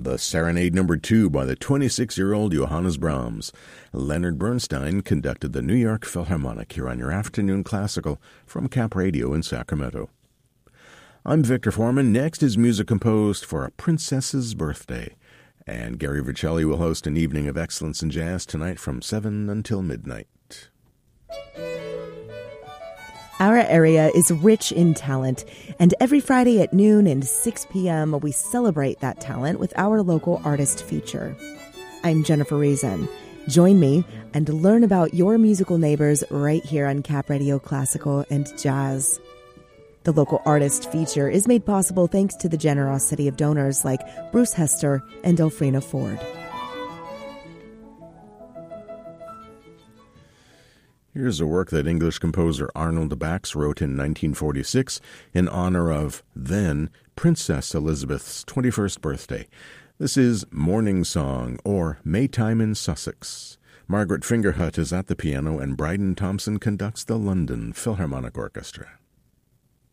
The Serenade No. 2 by the 26-year-old Johannes Brahms. Leonard Bernstein conducted the New York Philharmonic here on your Afternoon Classical from Cap Radio in Sacramento. I'm Victor Foreman. Next is music composed for a princess's birthday. And Gary Vercelli will host an evening of excellence in jazz tonight from 7 until midnight. Our area is rich in talent, and every Friday at noon and 6 p.m. we celebrate that talent with our local artist feature. I'm Jennifer Reason. Join me and learn about your musical neighbors right here on Cap Radio Classical and Jazz. The local artist feature is made possible thanks to the generosity of donors like Bruce Hester and Elfrina Ford. Here's a work that English composer Arnold Bax wrote in 1946 in honor of, then, Princess Elizabeth's 21st birthday. This is Morning Song, or Maytime in Sussex. Margaret Fingerhut is at the piano, and Bryden Thompson conducts the London Philharmonic Orchestra.